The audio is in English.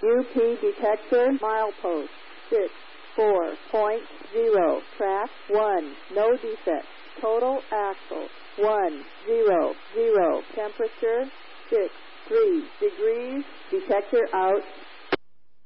UP detector, milepost 64.0, track 1, no defect. Total axle 100, temperature 63 degrees, detector out.